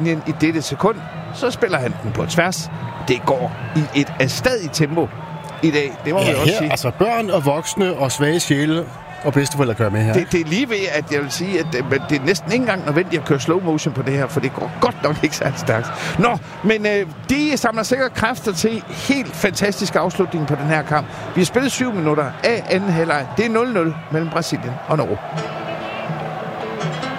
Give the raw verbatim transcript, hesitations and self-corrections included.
mållinjen i dette sekund, så spiller han den på tværs. Det går i et afstadigt tempo i dag. Det må ja, man også her, sige. Altså børn og voksne og svage sjæle og bedsteforældre kører med her. Det, det er lige ved, at jeg vil sige, at det, det er næsten ikke engang nødvendigt at køre slow motion på det her, for det går godt nok ikke særlig stærkt. Nå, men øh, de samler sikkert kræfter til helt fantastisk afslutning på den her kamp. Vi har spillet syv minutter af anden halvleg. Det er nul nul mellem Brasilien og Norge.